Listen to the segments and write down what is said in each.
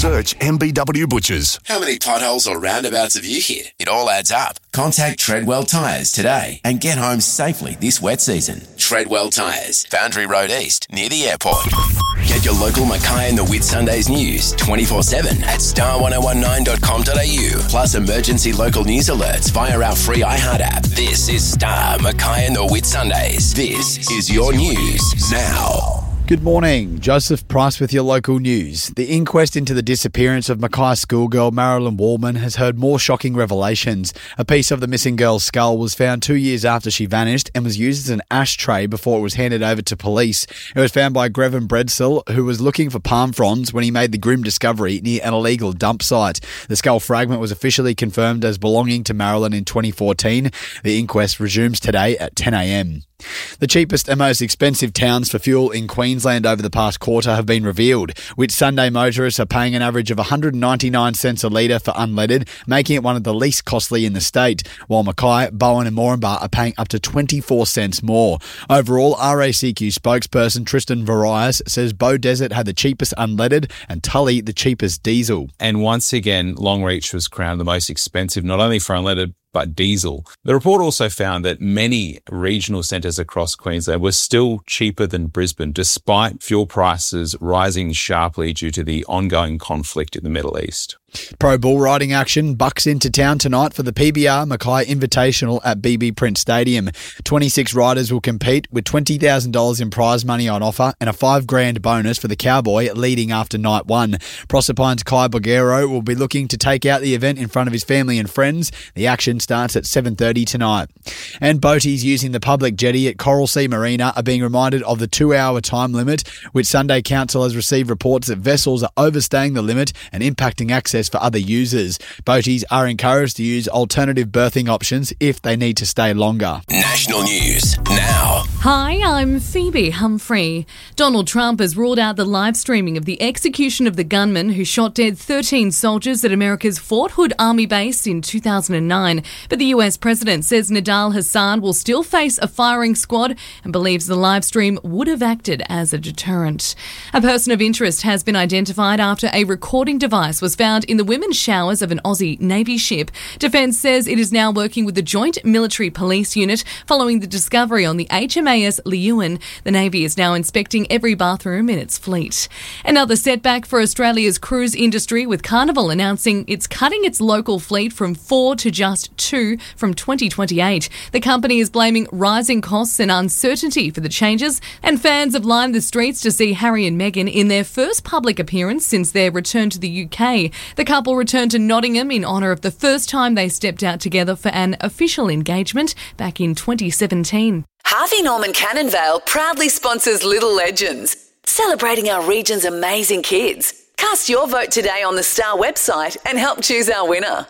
Search MBW Butchers. How many potholes or roundabouts have you hit? It all adds up. Contact Treadwell Tyres today and get home safely this wet season. Treadwell Tyres, Boundary Road East, near the airport. Get your local Mackay and the Whitsundays news 24/7 at star1019.com.au. Plus emergency local news alerts via our free iHeart app. This is Star Mackay and the Whitsundays. This is your news now. Good morning. Joseph Price with your local news. The inquest into the disappearance of Mackay schoolgirl Marilyn Wallman has heard more shocking revelations. A piece of the missing girl's skull was found 2 years after she vanished and was used as an ashtray before it was handed over to police. It was found by Grevin Bredsell, who was looking for palm fronds when he made the grim discovery near an illegal dump site. The skull fragment was officially confirmed as belonging to Marilyn in 2014. The inquest resumes today at 10 a.m. The cheapest and most expensive towns for fuel in Queensland over the past quarter have been revealed, which Sunday motorists are paying an average of 199 cents a litre for unleaded, making it one of the least costly in the state, while Mackay, Bowen and Moranbah are paying up to 24 cents more. Overall, RACQ spokesperson Tristan Varias says Bow Desert had the cheapest unleaded and Tully the cheapest diesel. And once again, Longreach was crowned the most expensive, not only for unleaded, but diesel. The report also found that many regional centres across Queensland were still cheaper than Brisbane, despite fuel prices rising sharply due to the ongoing conflict in the Middle East. Pro bull riding action bucks into town tonight for the PBR Mackay Invitational at BB Prince Stadium. 26 riders will compete with $20,000 in prize money on offer and a $5,000 bonus for the cowboy leading after night one. Proserpine's Kai Boguero will be looking to take out the event in front of his family and friends. The action starts at 7:30 tonight. And boaties using the public jetty at Coral Sea Marina are being reminded of the 2-hour time limit, which Sunday Council has received reports that vessels are overstaying the limit and impacting access for other users. Boaties are encouraged to use alternative berthing options if they need to stay longer. National news now. Hi, I'm Phoebe Humphrey. Donald Trump has ruled out the live streaming of the execution of the gunman who shot dead 13 soldiers at America's Fort Hood Army base in 2009. But the US president says Nidal Hasan will still face a firing squad and believes the live stream would have acted as a deterrent. A person of interest has been identified after a recording device was found in the women's showers of an Aussie Navy ship. Defence says it is now working with the Joint Military Police Unit following the discovery on the HMAS Leeuwin. The Navy is now inspecting every bathroom in its fleet. Another setback for Australia's cruise industry, with Carnival announcing it's cutting its local fleet from 4 to just 2 from 2028. The company is blaming rising costs and uncertainty for the changes, and fans have lined the streets to see Harry and Meghan in their first public appearance since their return to the UK. The couple returned to Nottingham in honour of the first time they stepped out together for an official engagement back in 2017. Harvey Norman Cannonvale proudly sponsors Little Legends, celebrating our region's amazing kids. Cast your vote today on the Star website and help choose our winner.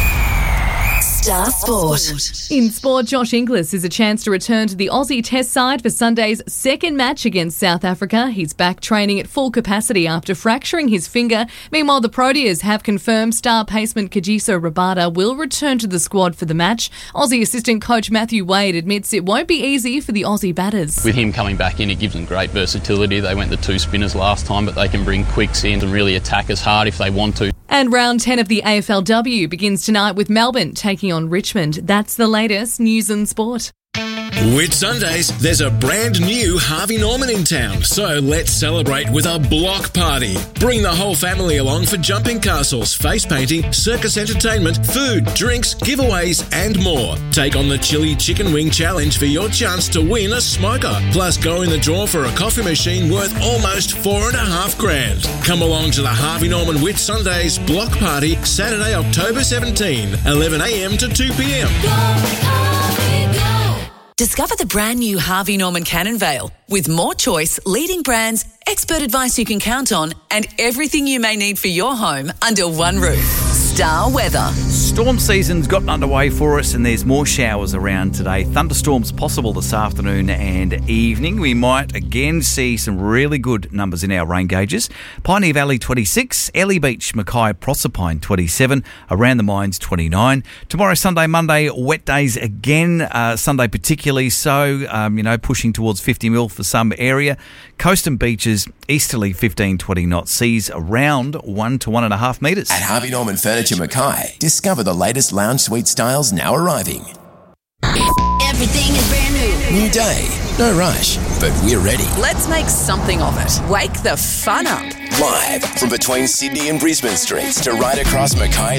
Star Sport. In sport, Josh Inglis is a chance to return to the Aussie Test side for Sunday's second match against South Africa. He's back training at full capacity after fracturing his finger. Meanwhile, the Proteas have confirmed star paceman Kagiso Rabada will return to the squad for the match. Aussie assistant coach Matthew Wade admits it won't be easy for the Aussie batters. With him coming back in, it gives them great versatility. They went the 2 spinners last time, but they can bring quicks in and really attack us hard if they want to. And round 10 of the AFLW begins tonight with Melbourne taking on Richmond. That's the latest news and sport. Whitsundays, there's a brand new Harvey Norman in town, so let's celebrate with a block party. Bring the whole family along for jumping castles, face painting, circus entertainment, food, drinks, giveaways and more. Take on the Chili Chicken Wing Challenge for your chance to win a smoker. Plus go in the draw for a coffee machine worth almost $4,500. Come along to the Harvey Norman Whitsundays block party Saturday, October 17, 11 a.m. to 2 p.m. Discover the brand new Harvey Norman Cannonvale with more choice, leading brands, expert advice you can count on, and everything you may need for your home under one roof. Star Weather. Storm season's gotten underway for us and there's more showers around today. Thunderstorms possible this afternoon and evening. We might again see some really good numbers in our rain gauges. Pioneer Valley 26, Ellie Beach, Mackay, Proserpine 27, around the mines 29. Tomorrow, Sunday, Monday, wet days again. Sunday particularly so, pushing towards 50 mil for some area. Coast and beaches, easterly 15-20 knot, seas around 1 to 1.5 metres. At Harvey Norman Furniture Mackay, discover the latest lounge suite styles now arriving. Everything is brand new. New day, no rush, but we're ready. Let's make something of it. Wake the fun up. Live from between Sydney and Brisbane streets to right across Mackay